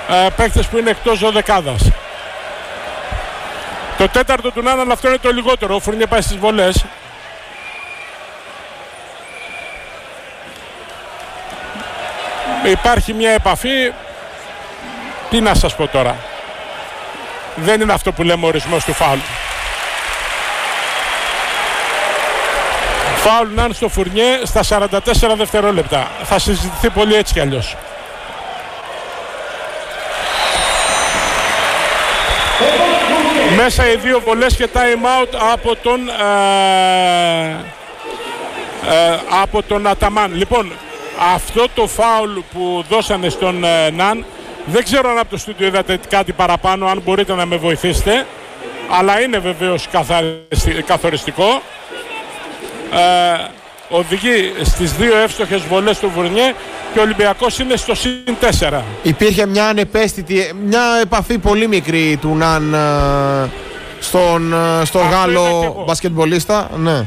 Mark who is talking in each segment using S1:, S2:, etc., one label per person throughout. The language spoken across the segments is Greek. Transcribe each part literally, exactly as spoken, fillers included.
S1: ε, παίκτες που είναι εκτός δωδεκάδας. Το τέταρτο του Ναν, αλλά αυτό είναι το λιγότερο. Ο Φουρνιέ πάει στις βολές. Υπάρχει μια επαφή. Τι να σας πω τώρα. Δεν είναι αυτό που λέμε ο ορισμός του φάουλ. Φάουλ Ναν στο Φουρνιέ στα σαράντα τέσσερα δευτερόλεπτα. Θα συζητηθεί πολύ έτσι κι αλλιώς. Μέσα οι δύο βολές και time out από τον ε, ε, από τον Αταμάν. Λοιπόν, αυτό το φάουλ που δώσανε στον ε, Ναν, δεν ξέρω αν από το στούντιο είδατε κάτι παραπάνω, αν μπορείτε να με βοηθήσετε, αλλά είναι βεβαίως καθοριστικό. Ε, οδηγεί στις δύο εύστοχες βολές του Φουρνιέ και ο Ολυμπιακός είναι στο συν τέσσερα.
S2: Υπήρχε μια ανεπαίσθητη, μια επαφή πολύ μικρή του Ναν στον, στον Γάλλο μπασκετμπολίστα. Ναι.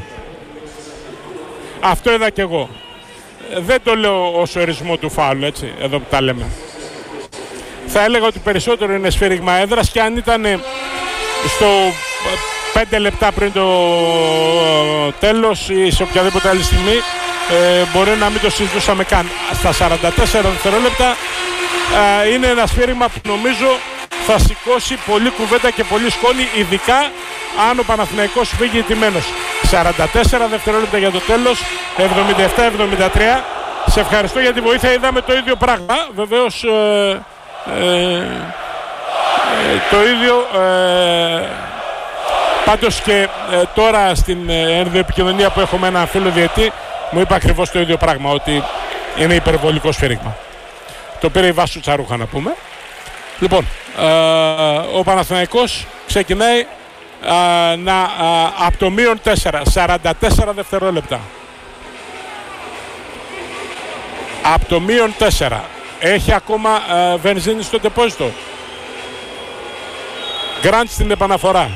S1: Αυτό είδα και εγώ. Δεν το λέω ως ορισμό του φάουλ, έτσι, εδώ που τα λέμε. Θα έλεγα ότι περισσότερο είναι σφύριγμα έδρας, και αν ήταν στο πέντε λεπτά πριν το τέλος ή σε οποιαδήποτε άλλη στιγμή, ε, μπορεί να μην το συζητούσαμε καν. Στα σαράντα τέσσερα δευτερόλεπτα ε, είναι ένα σφύριγμα που νομίζω θα σηκώσει πολύ κουβέντα και πολύ σκόνη, ειδικά αν ο Παναθηναϊκός φύγει ηττημένος. σαράντα τέσσερα δευτερόλεπτα για το τέλος, εβδομήντα επτά εβδομήντα τρία. Σε ευχαριστώ για τη βοήθεια, είδαμε το ίδιο πράγμα. Βεβαίως ε, ε, ε, το ίδιο ε, πάντως και ε, τώρα στην ενδοεπικοινωνία που έχω με έναν φίλο διαιτή, μου είπε ακριβώς το ίδιο πράγμα, ότι είναι υπερβολικό σφύριγμα. Το πήρε η Βάσου Τσαρούχα, να πούμε. Λοιπόν, ε, ο Παναθηναϊκός ξεκινάει ε, να, ε, από το μείον τέσσερα, σαράντα τέσσερα δευτερόλεπτα. Από το μείον τέσσερα. Έχει ακόμα ε, βενζίνη στο τεπόζιτο. Γκραντ στην επαναφορά.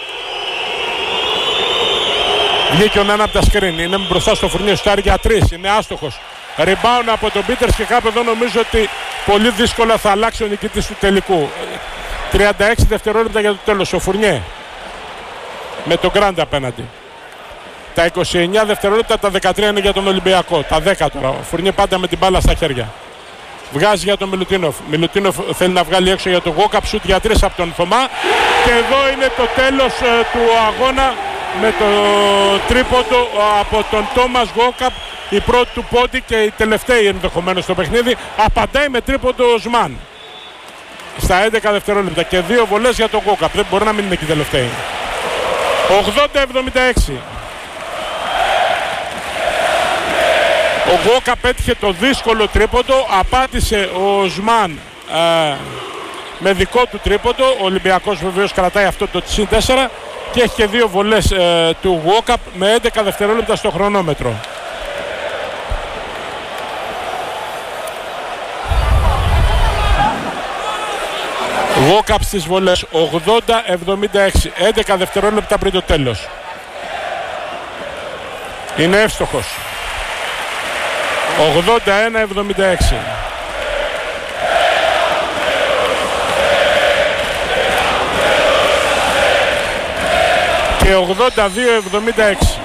S1: Βγήκε ο Ναν από τα σκριν. Είναι μπροστά στο Φουρνιέ. Στάρει για τρεις. Είναι άστοχος. Rebound από τον Πίτερς, και κάπου εδώ νομίζω ότι πολύ δύσκολα θα αλλάξει ο νικητής του τελικού. τριάντα έξι δευτερόλεπτα για το τέλος. Ο Φουρνιέ με τον Γκραντ απέναντι. Τα είκοσι εννιά δευτερόλεπτα, τα δεκατρία είναι για τον Ολυμπιακό. Τα δέκα τώρα. Ο Φουρνιέ πάντα με την μπάλα στα χέρια. Βγάζει για τον Μιλουτίνοφ. Μιλουτίνοφ θέλει να βγάλει έξω για τον Γόκαπ. Σουτ για τρεις από τον Θωμά. Και εδώ είναι το τέλος ε, του αγώνα, με το τρίποντο από τον Τόμας Γόκαπ. Η πρώτη του πόντι και η τελευταία ενδεχομένως στο παιχνίδι. Απαντάει με τρίποντο ο Οσμάν στα έντεκα δευτερόλεπτα, και δύο βολές για τον Γόκαπ. Δεν μπορεί να μην είναι και η τελευταία. ογδόντα εβδομήντα έξι. Ο Γόκαπ πέτυχε το δύσκολο τρίποντο, απάτησε ο Οσμάν ε, με δικό του τρίποντο. Ο Ολυμπιακός βεβαίως κρατάει αυτό το συν τέσσερα και έχει και δύο βολές ε, του Γόκαπ με έντεκα δευτερόλεπτα στο χρονόμετρο. Γόκαπ στις βολές, ογδόντα εβδομήντα έξι, έντεκα δευτερόλεπτα πριν το τέλος. Είναι εύστοχος. ογδόντα ένα εβδομήντα έξι. Και ογδόντα δύο εβδομήντα έξι.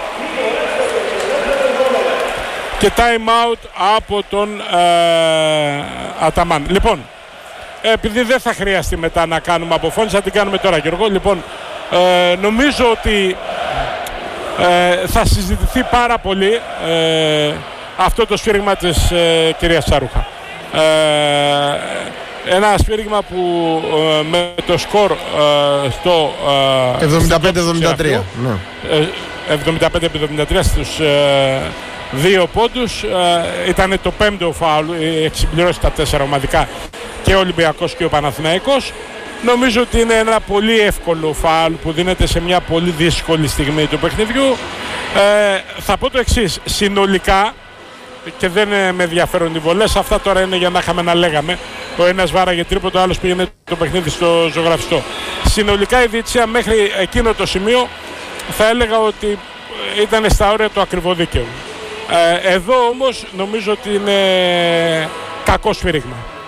S1: Και time out από τον ε, Αταμάν. Λοιπόν, επειδή δεν θα χρειαστεί μετά να κάνουμε αποφώνηση, θα την κάνουμε τώρα, Γιώργο. Λοιπόν, ε, νομίζω ότι ε, θα συζητηθεί πάρα πολύ ε, αυτό το σφύριγμα της ε, κυρίας Τσαρούχα. Ε, ένα σφύριγμα που ε, με το σκορ ε, στο ε,
S2: εβδομήντα πέντε εβδομήντα τρία. Ναι.
S1: Ε, εβδομήντα πέντε εβδομήντα τρία στους ε, δύο πόντους. Ε, ήταν το πέμπτο φάουλ, έχει συμπληρώσει τα τέσσερα ομαδικά και ο Ολυμπιακός και ο Παναθηναϊκός. Νομίζω ότι είναι ένα πολύ εύκολο φάουλ που δίνεται σε μια πολύ δύσκολη στιγμή του παιχνιδιού. Ε, θα πω το εξής, συνολικά, και δεν με ενδιαφέρον οι βολές, αυτά τώρα είναι για να είχαμε να λέγαμε. Ο ένας βάραγε τρίποντο, ο άλλος πήγαινε το παιχνίδι στο ζωγραφιστό. Συνολικά η διαιτησία μέχρι εκείνο το σημείο θα έλεγα ότι ήταν στα όρια του ακριβοδίκαιου. Ε, εδώ όμως νομίζω ότι είναι κακό σφύριγμα.